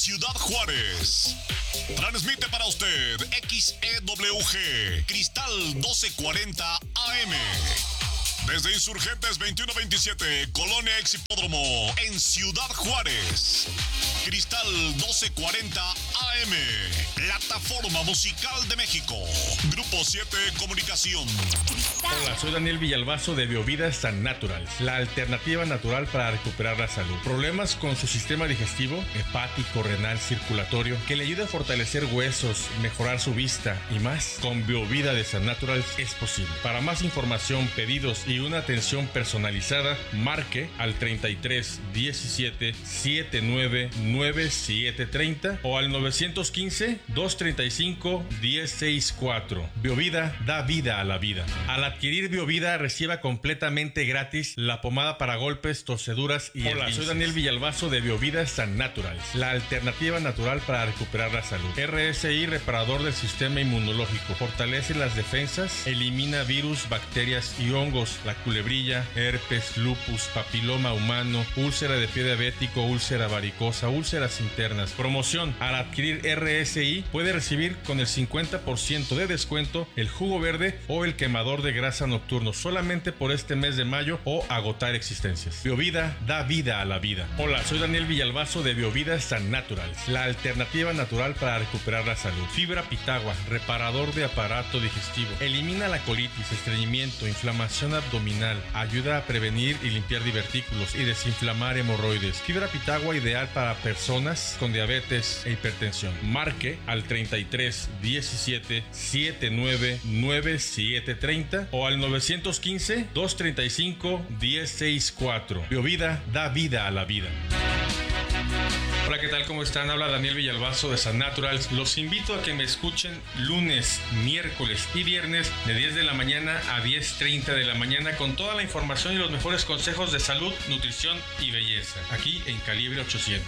Ciudad Juárez. Transmite para usted XEWG Cristal 1240 AM. Desde Insurgentes 2127, Colonia Exhipódromo, en Ciudad Juárez. Cristal 1240 AM. Plataforma Musical de México. Grupo 7 Comunicación. Hola, soy Daniel Villalbazo de Biovida San Natural, la alternativa natural para recuperar la salud. Problemas con su sistema digestivo, hepático, renal, circulatorio, que le ayude a fortalecer huesos, mejorar su vista y más. Con Biovida de San Natural es posible. Para más información, pedidos y una atención personalizada, marque al 33 17 79 97 30 o al 915 235 1064. Biovida da vida a la vida. Al adquirir Biovida, reciba completamente gratis la pomada para golpes, torceduras y Hola, soy Daniel Villalbazo de Biovida San Natural, la alternativa natural para recuperar la salud. RSI, reparador del sistema inmunológico, fortalece las defensas, elimina virus, bacterias y hongos, la culebrilla, herpes, lupus, papiloma humano, úlcera de pie diabético, úlcera varicosa, úlceras internas. Promoción: al adquirir RSI puede recibir con el 50% de descuento el jugo verde o el quemador de grasa nocturno solamente por este mes de mayo o agotar existencias. Biovida da vida a la vida. Hola, soy Daniel Villalbazo de Biovida San Natural, la alternativa natural para recuperar la salud. Fibra pitagua, reparador de aparato digestivo, elimina la colitis, estreñimiento, inflamación abdominal, ayuda a prevenir y limpiar divertículos y desinflamar hemorroides. Fibra pitagua ideal para personas con diabetes e hipertensión. Marque al 33 17 79 97 30 o al 915 235 1064. Biovida da vida a la vida. Hola, ¿qué tal? ¿Cómo están? Habla Daniel Villalbazo de San Natural. Los invito a que me escuchen lunes, miércoles y viernes de 10 de la mañana a 10:30 de la mañana con toda la información y los mejores consejos de salud, nutrición y belleza. Aquí en Calibre 800.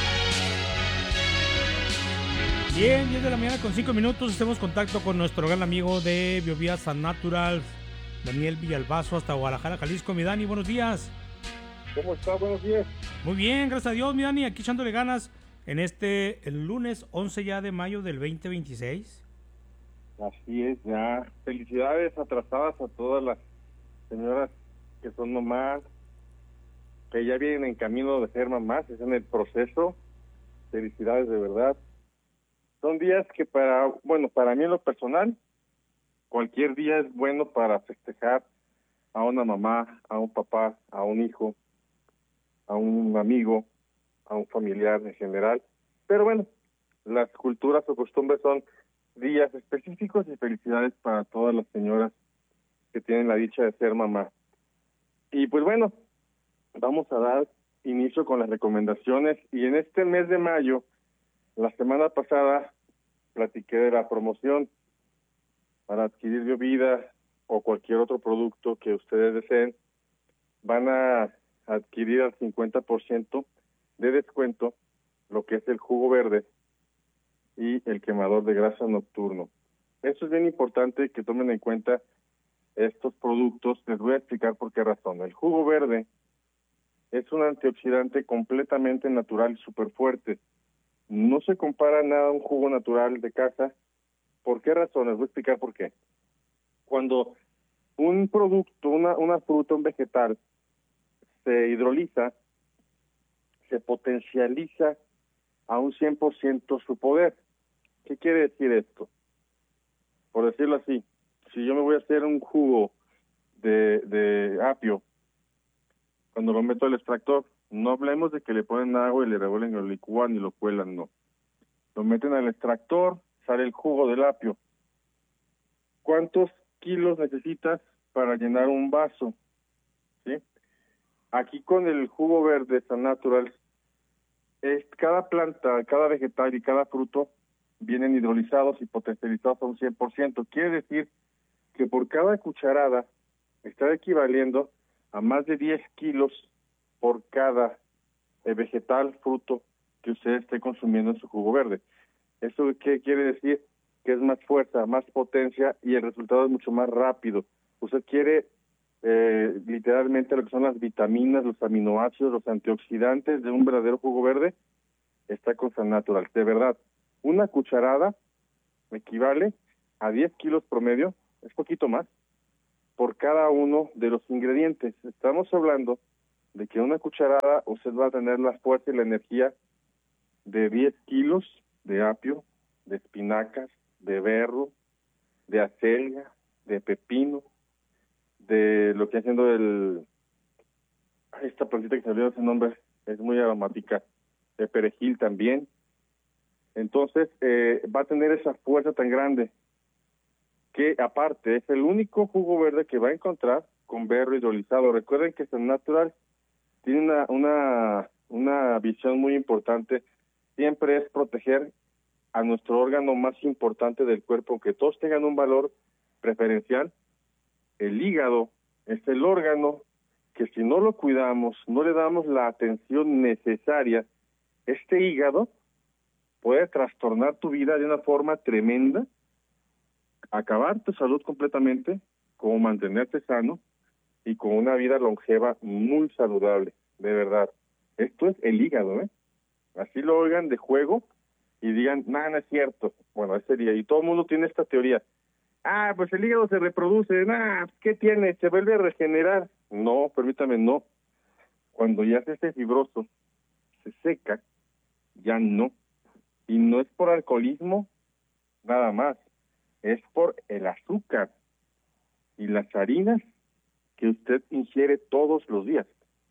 Bien, 10 de la mañana con 5 minutos. Hacemos contacto con nuestro gran amigo de Biovida San Natural, Daniel Villalbazo, hasta Guadalajara, Jalisco. Mi Dani, buenos días. ¿Cómo está? Buenos días. Muy bien, gracias a Dios, mi Dani, aquí echándole ganas en el lunes 11 ya de mayo del 2026. Así es, ya. Felicidades atrasadas a todas las señoras que son mamás, que ya vienen en camino de ser mamás, es en el proceso. Felicidades de verdad. Son días que para mí en lo personal, cualquier día es bueno para festejar a una mamá, a un papá, a un hijo, a un amigo, a un familiar en general. Pero bueno, las culturas o costumbres son días específicos y felicidades para todas las señoras que tienen la dicha de ser mamá. Y pues bueno, vamos a dar inicio con las recomendaciones. Y en este mes de mayo, la semana pasada, platiqué de la promoción para adquirir Biovida o cualquier otro producto que ustedes deseen. Van a adquirir al 50% de descuento lo que es el jugo verde y el quemador de grasa nocturno. Eso es bien importante que tomen en cuenta estos productos. Les voy a explicar por qué razón. El jugo verde es un antioxidante completamente natural y súper fuerte. No se compara nada a un jugo natural de casa. ¿Por qué razón? Les voy a explicar por qué. Cuando un producto, una fruta, un vegetal, se hidroliza, se potencializa a un 100% su poder. ¿Qué quiere decir esto? Por decirlo así, si yo me voy a hacer un jugo de apio, cuando lo meto al extractor, no hablemos de que le ponen agua y le revuelven, lo licúan y lo cuelan, no. Lo meten al extractor, sale el jugo del apio. ¿Cuántos kilos necesitas para llenar un vaso? ¿Sí? Aquí con el jugo verde San Natural, cada planta, cada vegetal y cada fruto vienen hidrolizados y potencializados a un 100%. Quiere decir que por cada cucharada está equivaliendo a más de 10 kilos por cada vegetal, fruto que usted esté consumiendo en su jugo verde. ¿Eso qué quiere decir? Que es más fuerza, más potencia y el resultado es mucho más rápido. Usted quiere literalmente lo que son las vitaminas, los aminoácidos, los antioxidantes de un verdadero jugo verde, está con San Natural. De verdad, una cucharada equivale a 10 kilos promedio, es poquito más, por cada uno de los ingredientes. Estamos hablando de que una cucharada usted va a tener la fuerza y la energía de 10 kilos de apio, de espinacas, de berro, de acelga, de pepino, de lo que haciendo esta plantita que se olvidó ese nombre, es muy aromática, de perejil también. Entonces va a tener esa fuerza tan grande que aparte es el único jugo verde que va a encontrar con berro hidrolizado. Recuerden que San Natural tiene una visión muy importante, siempre es proteger a nuestro órgano más importante del cuerpo, que todos tengan un valor preferencial. El hígado es el órgano que si no lo cuidamos, no le damos la atención necesaria, este hígado puede trastornar tu vida de una forma tremenda, acabar tu salud completamente, como mantenerte sano y con una vida longeva muy saludable, de verdad. Esto es el hígado, ¿eh? Así lo oigan de juego y digan, no, no es cierto. Bueno, ese día, y todo el mundo tiene esta teoría. Pues el hígado se reproduce, ¿qué tiene? ¿Se vuelve a regenerar? No, permítame, no. Cuando ya se hace fibroso, se seca, ya no. Y no es por alcoholismo, nada más. Es por el azúcar y las harinas que usted ingiere todos los días.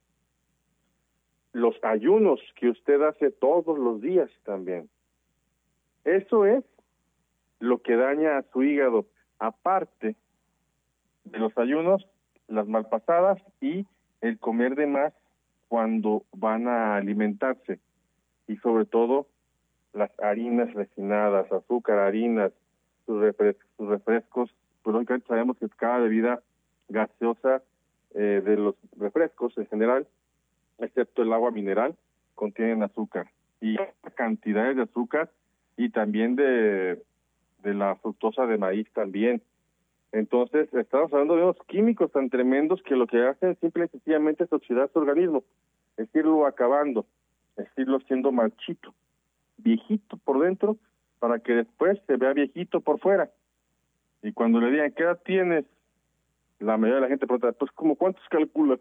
Los ayunos que usted hace todos los días también. Eso es lo que daña a su hígado, aparte de los ayunos, las malpasadas y el comer de más cuando van a alimentarse. Y sobre todo, las harinas refinadas, azúcar, harinas, sus refrescos, pues lógicamente sabemos que cada bebida gaseosa de los refrescos en general, excepto el agua mineral, contienen azúcar. Y cantidades de azúcar y también de la fructosa de maíz también. Entonces, estamos hablando de unos químicos tan tremendos que lo que hacen simple y sencillamente es oxidar su organismo, es irlo acabando, es irlo haciendo marchito, viejito por dentro, para que después se vea viejito por fuera. Y cuando le digan, ¿qué edad tienes? La mayoría de la gente pregunta, pues, ¿cómo cuántos calculas?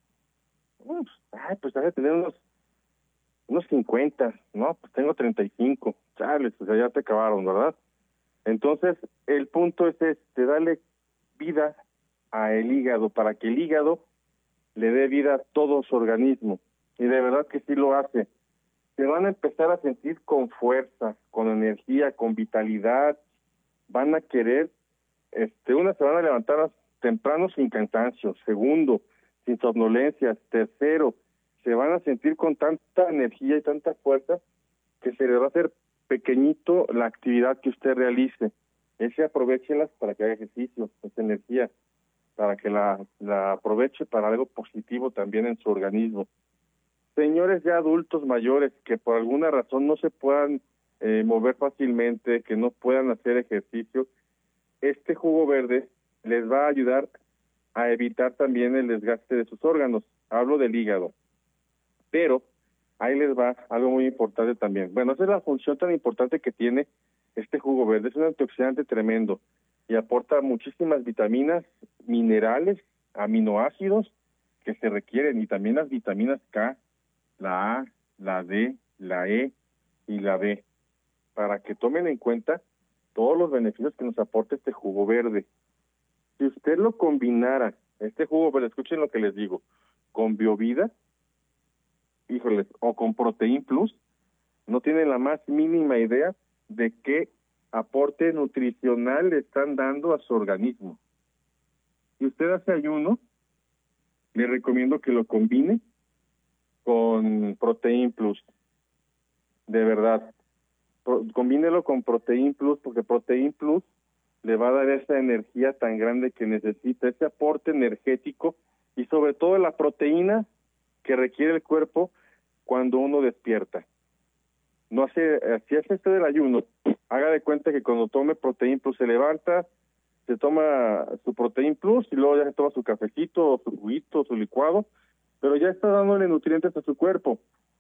Pues hay que tener unos 50, ¿no? Pues tengo 35, chales, pues ya te acabaron, ¿verdad? Entonces, el punto es darle vida a el hígado, para que el hígado le dé vida a todo su organismo. Y de verdad que sí lo hace. Se van a empezar a sentir con fuerza, con energía, con vitalidad. Van a querer, una, se van a levantar temprano sin cansancio. Segundo, sin somnolencias. Tercero, se van a sentir con tanta energía y tanta fuerza que se les va a hacer pequeñito la actividad que usted realice. Aprovéchelas para que haga ejercicio, esa energía, para que la aproveche para algo positivo también en su organismo. Señores ya adultos mayores que por alguna razón no se puedan mover fácilmente, que no puedan hacer ejercicio, este jugo verde les va a ayudar a evitar también el desgaste de sus órganos. Hablo del hígado. Pero ahí les va algo muy importante también. Bueno, esa es la función tan importante que tiene este jugo verde. Es un antioxidante tremendo y aporta muchísimas vitaminas, minerales, aminoácidos que se requieren, y también las vitaminas K, la A, la D, la E y la B, para que tomen en cuenta todos los beneficios que nos aporta este jugo verde. Si usted lo combinara, este jugo verde, escuchen lo que les digo, con Biovida, híjoles, o con Protein Plus, no tienen la más mínima idea de qué aporte nutricional le están dando a su organismo. Si usted hace ayuno, le recomiendo que lo combine con Protein Plus. De verdad, combínelo con Protein Plus, porque Protein Plus le va a dar esa energía tan grande que necesita, ese aporte energético y sobre todo la proteína que requiere el cuerpo cuando uno despierta. Si hace usted el ayuno, haga de cuenta que cuando tome Protein Plus se levanta, se toma su Protein Plus y luego ya se toma su cafecito, o su juguito, o su licuado, pero ya está dándole nutrientes a su cuerpo.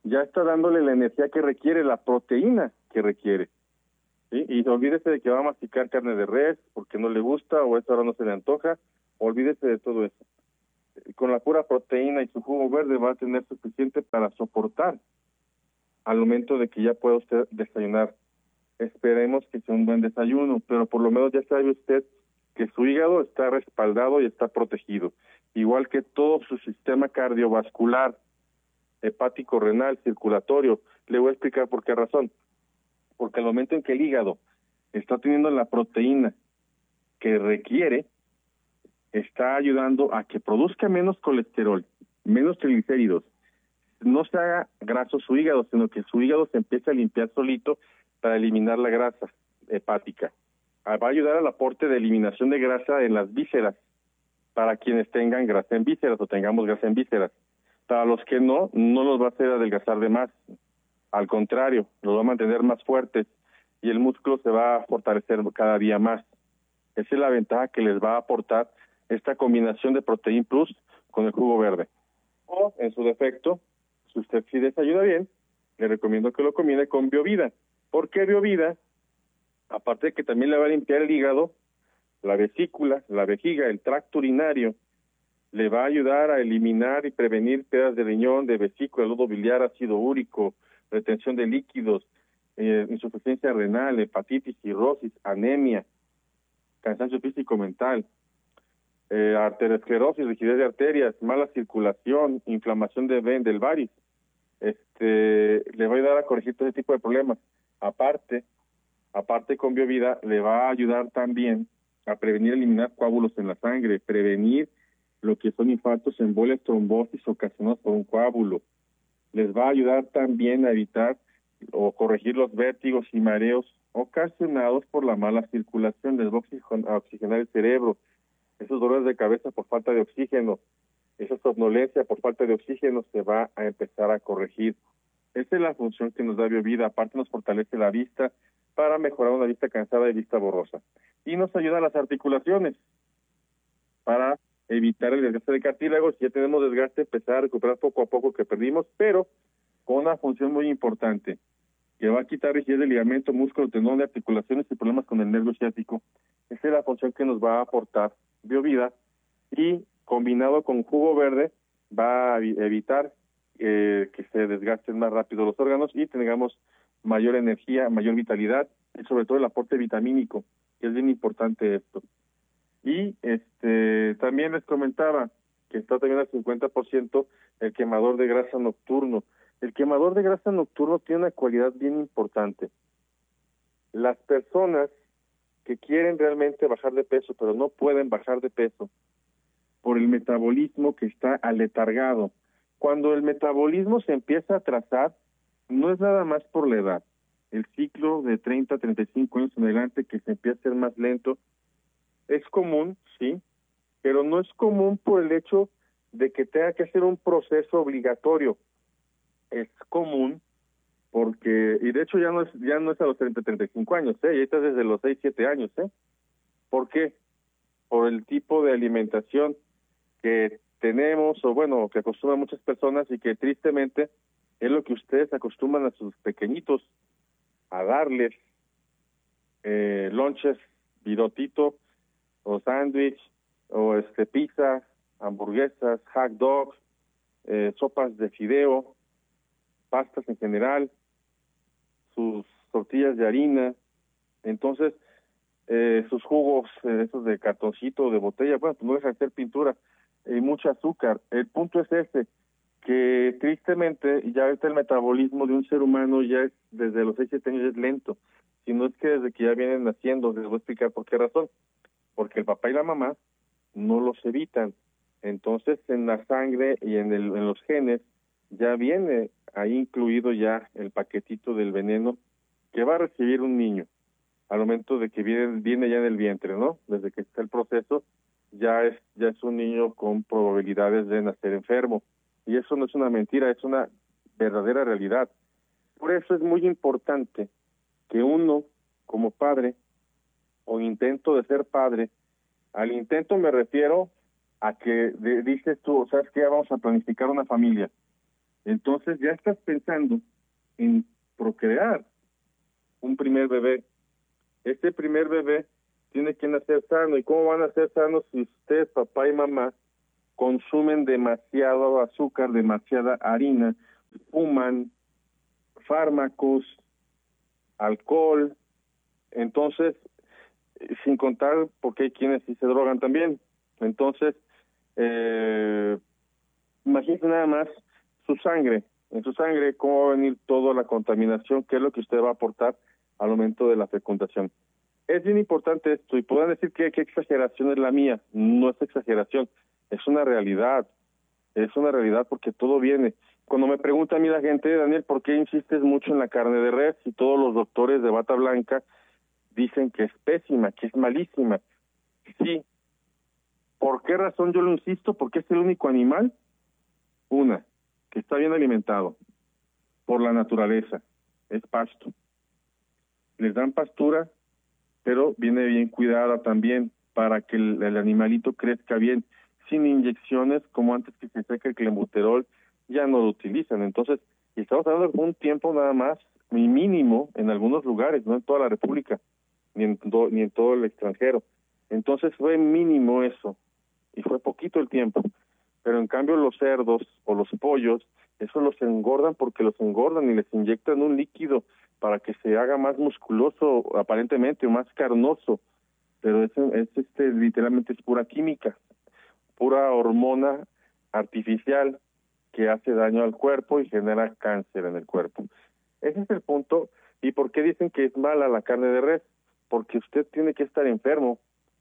ya está dándole la energía que requiere, la proteína que requiere, ¿sí? Y olvídese de que va a masticar carne de res porque no le gusta o eso ahora no se le antoja, olvídese de todo eso. Con la pura proteína y su jugo verde va a tener suficiente para soportar al momento de que ya pueda usted desayunar. Esperemos que sea un buen desayuno, pero por lo menos ya sabe usted que su hígado está respaldado y está protegido, igual que todo su sistema cardiovascular, hepático, renal, circulatorio. Le voy a explicar por qué razón. Porque al momento en que el hígado está teniendo la proteína que requiere, está ayudando a que produzca menos colesterol, menos triglicéridos, no se haga graso su hígado, sino que su hígado se empiece a limpiar solito para eliminar la grasa hepática. Va a ayudar al aporte de eliminación de grasa en las vísceras, para quienes tengan grasa en vísceras o tengamos grasa en vísceras. Para los que no los va a hacer adelgazar de más. Al contrario, los va a mantener más fuertes y el músculo se va a fortalecer cada día más. Esa es la ventaja que les va a aportar esta combinación de Protein Plus con el jugo verde. O, en su defecto, si usted sí desayuna bien, le recomiendo que lo combine con Biovida. ¿Por qué Biovida? Aparte de que también le va a limpiar el hígado, la vesícula, la vejiga, el tracto urinario, le va a ayudar a eliminar y prevenir pérdida de riñón, de vesícula, lodo biliar, ácido úrico, retención de líquidos, insuficiencia renal, hepatitis, cirrosis, anemia, cansancio físico mental, arteriosclerosis, rigidez de arterias, mala circulación, inflamación del varis. Le va a ayudar a corregir todo ese tipo de problemas. Aparte con Biovida le va a ayudar también a prevenir, eliminar coágulos en la sangre, prevenir lo que son infartos, embolias, trombosis ocasionados por un coágulo. Les va a ayudar también a evitar o corregir los vértigos y mareos ocasionados por la mala circulación. Les va a oxigenar el cerebro, esos dolores de cabeza por falta de oxígeno, esa somnolencia por falta de oxígeno se va a empezar a corregir. Esa es la función que nos da Biovida. Aparte nos fortalece la vista para mejorar una vista cansada y vista borrosa. Y nos ayuda a las articulaciones para evitar el desgaste de cartílagos. Si ya tenemos desgaste, empezar a recuperar poco a poco que perdimos, pero con una función muy importante, que va a quitar rigidez de ligamento, músculo, tendón, de articulaciones y problemas con el nervio ciático. Esa es la función que nos va a aportar Biovida, y combinado con jugo verde va a evitar que se desgasten más rápido los órganos y tengamos mayor energía, mayor vitalidad y sobre todo el aporte vitamínico, que es bien importante esto. Y también les comentaba que está también al 50% el quemador de grasa nocturno. El quemador de grasa nocturno tiene una cualidad bien importante. Las personas que quieren realmente bajar de peso, pero no pueden bajar de peso por el metabolismo que está aletargado. Cuando el metabolismo se empieza a atrasar, no es nada más por la edad. El ciclo de 30 a 35 años en adelante que se empieza a hacer más lento es común, sí, pero no es común por el hecho de que tenga que hacer un proceso obligatorio. Es común porque, y de hecho ya no es a los 30, 35 años, ya está desde los 6, 7 años, ¿Por qué? Por el tipo de alimentación que tenemos, o bueno, que acostumbran muchas personas y que tristemente es lo que ustedes acostumbran a sus pequeñitos a darles, lonches, birotito, o sándwich, o pizza, hamburguesas, hot dogs, sopas de fideo, pastas en general, sus tortillas de harina, entonces sus jugos, esos de cartoncito, de botella, bueno, pues no deja de ser pintura, y mucho azúcar. El punto es que tristemente ya ahorita el metabolismo de un ser humano ya es, desde los 6, 7 años es lento, si no es que desde que ya vienen naciendo. Les voy a explicar por qué razón. Porque el papá y la mamá no los evitan. Entonces en la sangre y en los genes ya viene ahí incluido ya el paquetito del veneno que va a recibir un niño al momento de que viene ya en el vientre, ¿no? Desde que está el proceso, ya es un niño con probabilidades de nacer enfermo. Y eso no es una mentira, es una verdadera realidad. Por eso es muy importante que uno, como padre, o intento de ser padre, al intento me refiero a que dices tú, ¿sabes qué? Vamos a planificar una familia. Entonces ya estás pensando en procrear un primer bebé. Este primer bebé tiene que nacer sano. ¿Y cómo van a ser sanos si usted, papá y mamá, consumen demasiado azúcar, demasiada harina, fuman, fármacos, alcohol? Entonces, sin contar porque hay quienes sí se drogan también. Entonces, imagínese nada más su sangre. En su sangre, cómo va a venir toda la contaminación, qué es lo que usted va a aportar al momento de la fecundación. Es bien importante esto, y podrán decir que qué exageración es la mía. No es exageración, es una realidad. Es una realidad porque todo viene. Cuando me pregunta a mí la gente, Daniel, ¿por qué insistes mucho en la carne de res? Y todos los doctores de bata blanca dicen que es pésima, que es malísima. Sí. ¿Por qué razón yo lo insisto? Porque es el único animal, una, que está bien alimentado por la naturaleza, es pasto. Les dan pastura, pero viene bien cuidada también para que el animalito crezca bien, sin inyecciones, como antes que se seca el clenbuterol, ya no lo utilizan. Entonces, y estamos hablando de un tiempo nada más, mi mínimo en algunos lugares, no en toda la República, ni en todo el extranjero. Entonces fue mínimo eso, y fue poquito el tiempo. Pero en cambio los cerdos o los pollos, eso los engordan porque los engordan y les inyectan un líquido para que se haga más musculoso, aparentemente, o más carnoso. Pero es literalmente es pura química, pura hormona artificial que hace daño al cuerpo y genera cáncer en el cuerpo. Ese es el punto. ¿Y por qué dicen que es mala la carne de res? Porque usted tiene que estar enfermo.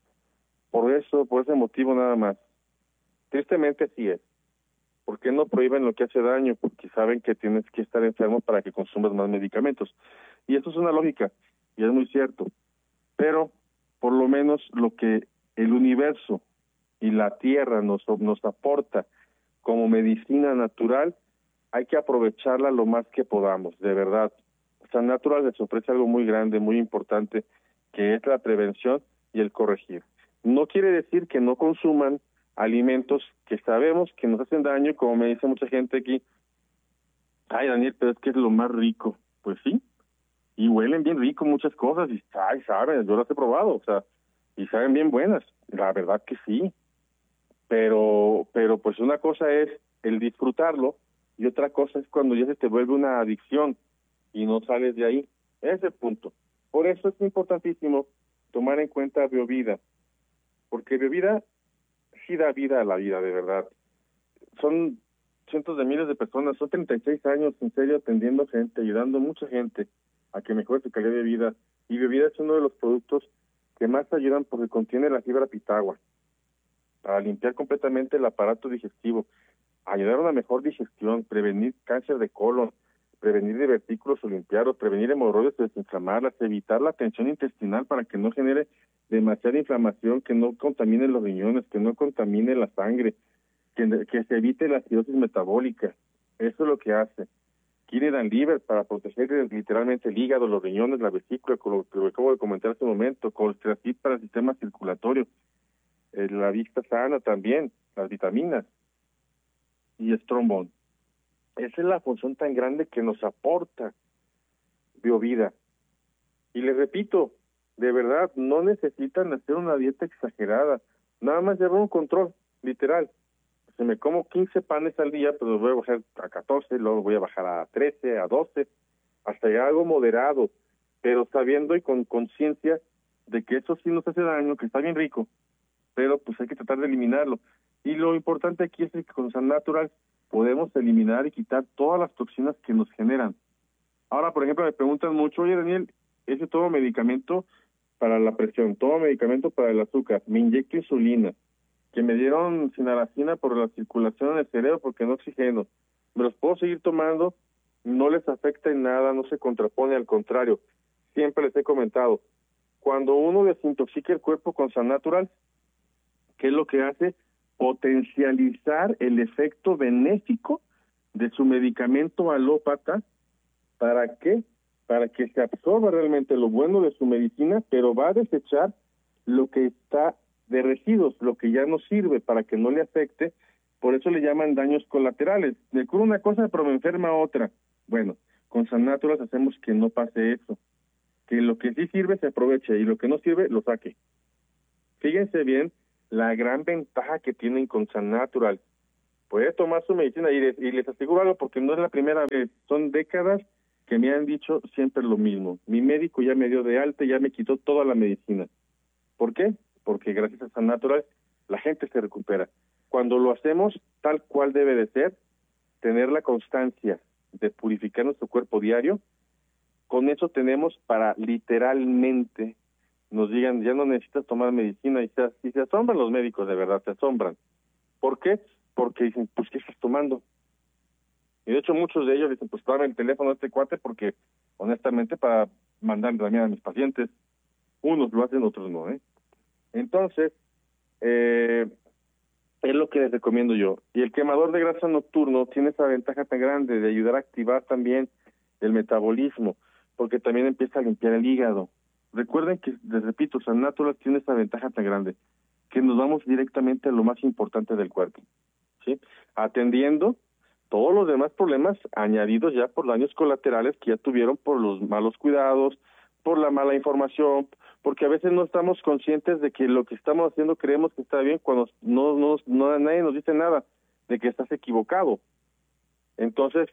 Por ese motivo nada más. Tristemente sí es. ¿Por qué no prohíben lo que hace daño? Porque saben que tienes que estar enfermo para que consumas más medicamentos. Y eso es una lógica, y es muy cierto. Pero, por lo menos, lo que el universo y la tierra nos aporta como medicina natural, hay que aprovecharla lo más que podamos, de verdad. San Natural les ofrece algo muy grande, muy importante, que es la prevención y el corregir. No quiere decir que no consuman alimentos que sabemos que nos hacen daño, como me dice mucha gente aquí. Ay, Daniel, pero es que es lo más rico. Pues sí, y huelen bien rico muchas cosas, y saben, yo las he probado, o sea, y saben bien buenas, la verdad que sí. Pero pues una cosa es el disfrutarlo, y otra cosa es cuando ya se te vuelve una adicción y no sales de ahí. Ese es el punto. Por eso es importantísimo tomar en cuenta Biovida, porque Biovida sí da vida a la vida, de verdad. Son cientos de miles de personas, son 36 años en serio atendiendo gente, ayudando a mucha gente a que mejore su calidad de vida. Y Biovida es uno de los productos que más ayudan porque contiene la fibra pitagua para limpiar completamente el aparato digestivo, ayudar a una mejor digestión, prevenir cáncer de colon, prevenir divertículos o limpiarlos, prevenir hemorroides o desinflamarlas, evitar la tensión intestinal para que no genere demasiada inflamación, que no contamine los riñones, que no contamine la sangre, que se evite la acidosis metabólica. Eso es lo que hace. Kidney and Liver para proteger literalmente el hígado, los riñones, la vesícula, con lo que acabo de comentar hace un momento, Colstracid para el sistema circulatorio, la vista sana también, las vitaminas y Strombone. Esa es la función tan grande que nos aporta Biovida. Y les repito, de verdad, no necesitan hacer una dieta exagerada, nada más llevar un control, literal. Si me como 15 panes al día, pues los voy a bajar a 14, luego voy a bajar a 13, a 12, hasta ya algo moderado, pero sabiendo y con conciencia de que eso sí nos hace daño, que está bien rico, pero pues hay que tratar de eliminarlo. Y lo importante aquí es que con San Natural podemos eliminar y quitar todas las toxinas que nos generan. Ahora, por ejemplo, me preguntan mucho, oye, Daniel, ese tomo medicamento para la presión, tomo medicamento para el azúcar, me inyecto insulina, que me dieron sinaracina por la circulación en el cerebro porque no oxigeno, me los puedo seguir tomando, no les afecta en nada, no se contrapone, al contrario, siempre les he comentado, cuando uno desintoxica el cuerpo con San Natural, ¿qué es lo que hace? Potencializar el efecto benéfico de su medicamento alópata. ¿Para qué? Para que se absorba realmente lo bueno de su medicina, pero va a desechar lo que está de residuos, lo que ya no sirve, para que no le afecte Por eso le llaman daños colaterales. Me cura una cosa, pero me enferma otra. Bueno, con San Natural hacemos que no pase eso. Que lo que sí sirve se aproveche y lo que no sirve lo saque. Fíjense bien la gran ventaja que tienen con San Natural. Puede tomar su medicina y les aseguro algo porque no es la primera vez. Son décadas que me han dicho siempre lo mismo. Mi médico ya me dio de alta y ya me quitó toda la medicina. ¿Por qué? Porque gracias a San Natural la gente se recupera. Cuando lo hacemos tal cual debe de ser, tener la constancia de purificar nuestro cuerpo diario, con eso tenemos para literalmente nos digan, ya no necesitas tomar medicina, y se asombran los médicos, de verdad, se asombran. ¿Por qué? Porque dicen, pues, ¿qué estás tomando? Y de hecho muchos de ellos dicen, pues, dame el teléfono a este cuate porque, honestamente, para mandar también a mis pacientes, unos lo hacen, otros no, ¿eh? Entonces, es lo que les recomiendo yo. Y el quemador de grasa nocturno tiene esa ventaja tan grande de ayudar a activar también el metabolismo, porque también empieza a limpiar el hígado. Recuerden que, les repito, San Natural tiene esa ventaja tan grande, que nos vamos directamente a lo más importante del cuerpo, ¿sí? Atendiendo todos los demás problemas añadidos ya por daños colaterales que ya tuvieron por los malos cuidados, por la mala información, porque a veces no estamos conscientes de que lo que estamos haciendo creemos que está bien cuando no nadie nos dice nada de que estás equivocado. Entonces,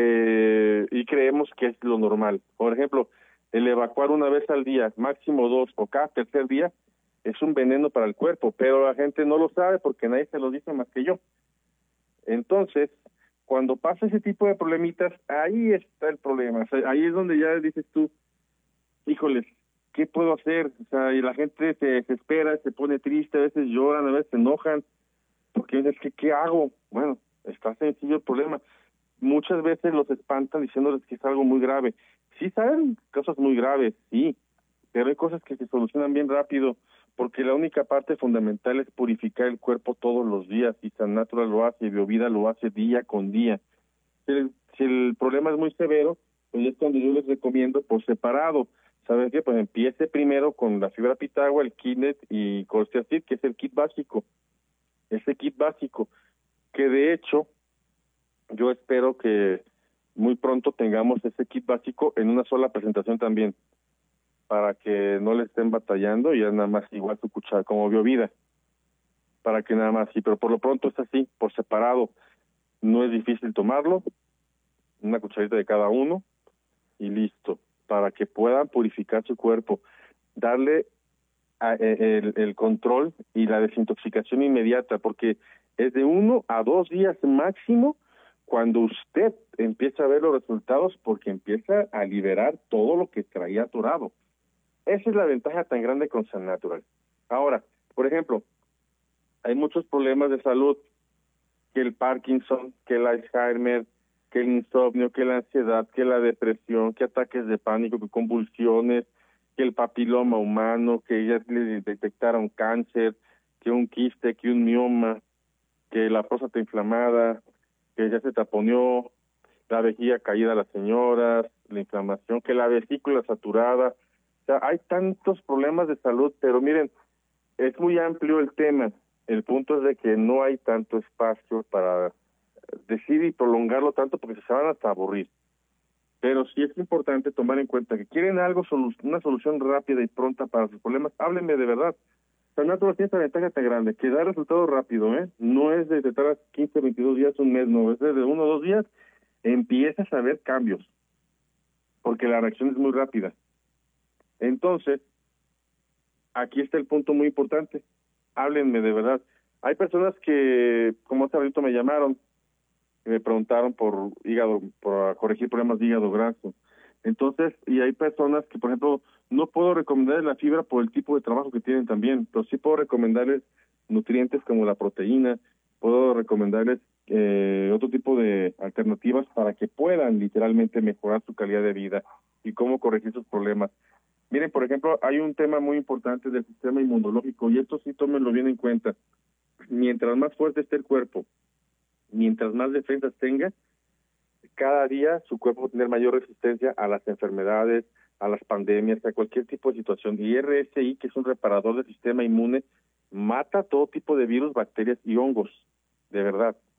y creemos que es lo normal. Por ejemplo, el evacuar una vez al día, máximo 2 o cada tercer día, es un veneno para el cuerpo, pero la gente no lo sabe porque nadie se lo dice más que yo. Entonces, cuando pasa ese tipo de problemitas, ahí está el problema. O sea, ahí es donde ya dices tú, híjoles, ¿qué puedo hacer? O sea, y la gente se desespera, se pone triste, a veces lloran, a veces se enojan, porque es que, ¿qué hago? Bueno, está sencillo el problema. Muchas veces los espantan diciéndoles que es algo muy grave. Sí saben cosas muy graves, sí, pero hay cosas que se solucionan bien rápido, porque la única parte fundamental es purificar el cuerpo todos los días, y San Natural lo hace, y Biovida lo hace día con día. Si el problema es muy severo, pues es cuando yo les recomiendo por separado. ¿Saben qué? Pues empiece primero con la fibra pitagua, el Kidnet y Colciacid, que es el kit básico. Ese kit básico, que de hecho, yo espero que muy pronto tengamos ese kit básico en una sola presentación también, para que no le estén batallando y ya nada más igual su cuchara, como Biovida, para que nada más, sí, pero por lo pronto es así, por separado. No es difícil tomarlo, una cucharita de cada uno y listo, para que puedan purificar su cuerpo, darle el control y la desintoxicación inmediata, porque es de 1 a 2 días máximo cuando usted empieza a ver los resultados, porque empieza a liberar todo lo que traía atorado. Esa es la ventaja tan grande con San Natural. Ahora, por ejemplo, hay muchos problemas de salud, que el Parkinson, que el Alzheimer, que el insomnio, que la ansiedad, que la depresión, que ataques de pánico, que convulsiones, que el papiloma humano, que ya le detectaron cáncer, que un quiste, que un mioma, que la próstata inflamada, que ya se taponeó, la vejiga caída a las señoras, la inflamación, que la vesícula saturada. O sea, hay tantos problemas de salud, pero miren, es muy amplio el tema. El punto es de que no hay tanto espacio para decir y prolongarlo tanto porque se van hasta aburrir. Pero sí es importante tomar en cuenta que quieren algo, una solución rápida y pronta para sus problemas, háblenme de verdad. San Natural tiene esta ventaja tan grande, que da resultado rápido, ¿eh? No es de tratar 15, 22 días, un mes, no, es de 1 o 2 días, empiezas a ver cambios, porque la reacción es muy rápida. Entonces, aquí está el punto muy importante, háblenme de verdad. Hay personas que, como hace ahorita me llamaron, y me preguntaron por hígado, por corregir problemas de hígado graso. Entonces, y hay personas que, por ejemplo, no puedo recomendarles la fibra por el tipo de trabajo que tienen también, pero sí puedo recomendarles nutrientes como la proteína, puedo recomendarles otro tipo de alternativas para que puedan literalmente mejorar su calidad de vida y cómo corregir sus problemas. Miren, por ejemplo, hay un tema muy importante del sistema inmunológico, y esto sí tómenlo bien en cuenta. Mientras más fuerte esté el cuerpo, mientras más defensas tenga, cada día su cuerpo va a tener mayor resistencia a las enfermedades, a las pandemias, a cualquier tipo de situación. Y RSI, que es un reparador del sistema inmune, mata todo tipo de virus, bacterias y hongos, de verdad.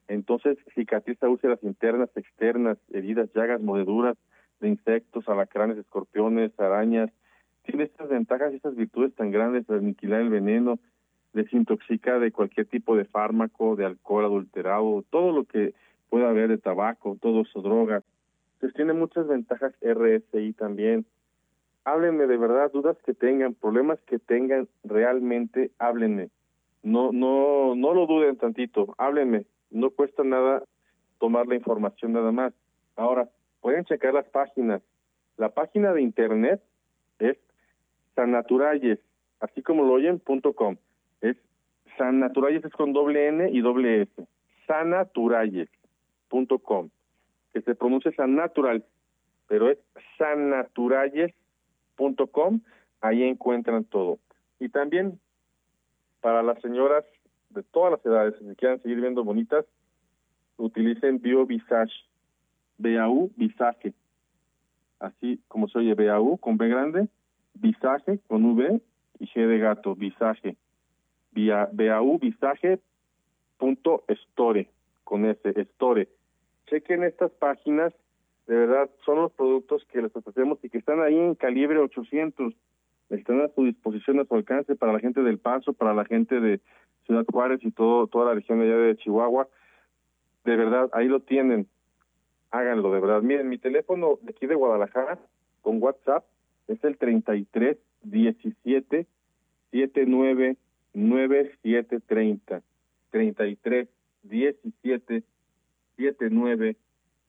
Entonces cicatriza úlceras internas, externas, heridas, llagas, mordeduras de insectos, alacranes, escorpiones, arañas. Tiene estas ventajas y estas virtudes tan grandes de aniquilar el veneno, desintoxica de cualquier tipo de fármaco, de alcohol adulterado, todo lo que pueda haber de tabaco, todo eso, drogas. Entonces tiene muchas ventajas RSI también. Háblenme de verdad, dudas que tengan, problemas que tengan, realmente háblenme. No lo duden tantito, háblenme. No cuesta nada tomar la información nada más. Ahora, pueden checar las páginas. La página de internet es Sannaturalles, así como lo oyen, .com. Es Sannaturalles, es con doble N y doble S. Sannaturalles.com, que se pronuncia Sannatural, pero es Sannaturalles.com. Ahí encuentran todo. Y también para las señoras de todas las edades, si se quieran seguir viendo bonitas, utilicen BioVisage, BAU Visage, así como se oye, BAU con B grande, Visage con V y G de gato, Visage, BAU Visage.store, con S, Store. Chequen estas páginas, de verdad, son los productos que les ofrecemos y que están ahí en calibre 800, están a su disposición, a su alcance para la gente del Paso, para la gente de Ciudad Juárez y toda la región allá de Chihuahua. De verdad, ahí lo tienen, háganlo, de verdad. Miren, mi teléfono de aquí de Guadalajara, con WhatsApp, es el 33 17 79 9730. 33 17 79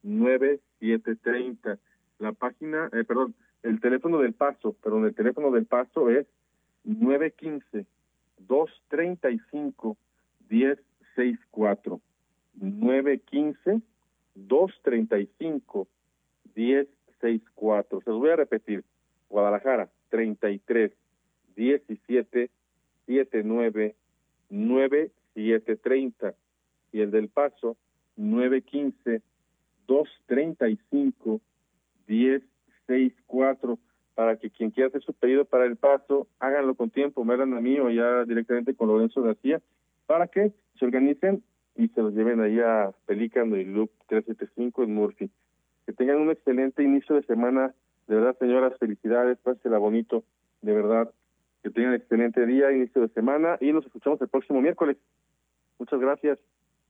9730. La página, el teléfono del Paso, el teléfono del Paso es 915-235-1064. 915-235-1064. Se los voy a repetir. Guadalajara, 33 17 79 9730. Y el del Paso, 915-235-1064. Para que quien quiera hacer su pedido para el Paso, háganlo con tiempo, me hablan a mí o ya directamente con Lorenzo García, para que se organicen y se los lleven ahí a Pelícano y Loop 375 en Murphy. Que tengan un excelente inicio de semana, de verdad, señoras, felicidades, pásela bonito, de verdad, que tengan excelente día, inicio de semana, y nos escuchamos el próximo miércoles. Muchas gracias.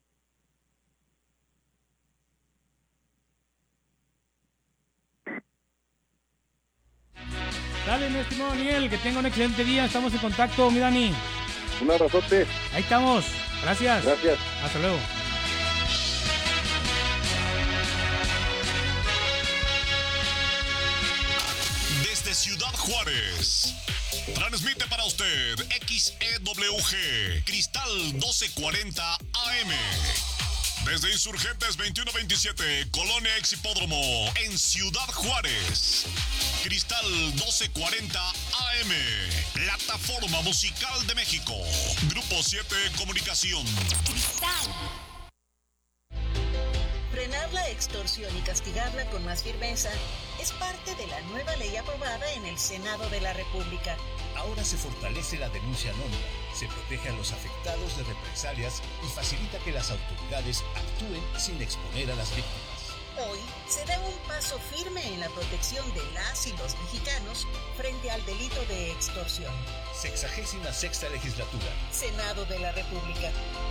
Dale, mi estimado Daniel, que tenga un excelente día. Estamos en contacto, mi Dani. Un abrazote. Ahí estamos. Gracias. Gracias. Hasta luego. Desde Ciudad Juárez, transmite para usted XEWG, Cristal 1240 AM. Desde Insurgentes 2127, Colonia Exhipódromo, en Ciudad Juárez. Cristal 1240 AM, Plataforma Musical de México. Grupo 7 Comunicación. Cristal. Frenar la extorsión y castigarla con más firmeza es parte de la nueva ley aprobada en el Senado de la República. Ahora se fortalece la denuncia anónima, se protege a los afectados de represalias y facilita que las autoridades actúen sin exponer a las víctimas. Hoy se da un paso firme en la protección de las y los mexicanos frente al delito de extorsión. 66ª Legislatura. Senado de la República.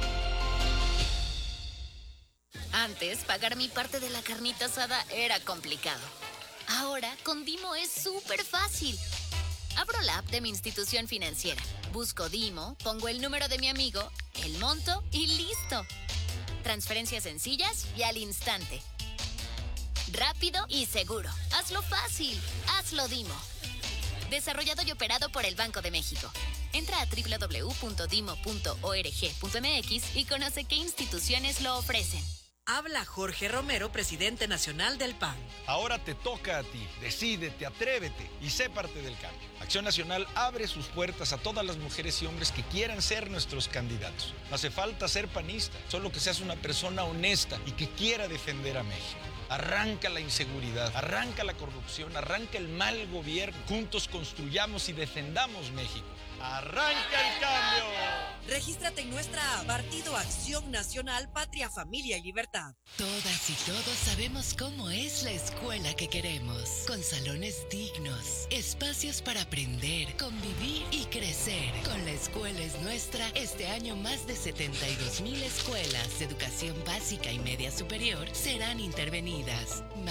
Antes, pagar mi parte de la carnita asada era complicado. Ahora, con Dimo es súper fácil. Abro la app de mi institución financiera, busco Dimo, pongo el número de mi amigo, el monto y listo. Transferencias sencillas y al instante. Rápido y seguro. Hazlo fácil. Hazlo Dimo. Desarrollado y operado por el Banco de México. Entra a www.dimo.org.mx y conoce qué instituciones lo ofrecen. Habla Jorge Romero, presidente nacional del PAN. Ahora te toca a ti. Decídete, atrévete y sé parte del cambio. Acción Nacional abre sus puertas a todas las mujeres y hombres que quieran ser nuestros candidatos. No hace falta ser panista, solo que seas una persona honesta y que quiera defender a México. Arranca la inseguridad, arranca la corrupción, arranca el mal gobierno. Juntos construyamos y defendamos México. ¡Arranca el cambio! Regístrate en nuestra app Partido Acción Nacional, Patria, Familia y Libertad. Todas y todos sabemos cómo es la escuela que queremos, con salones dignos, espacios para aprender, convivir y crecer. Con La Escuela es Nuestra, este año más de 72,000 escuelas de educación básica y media superior serán intervenidas.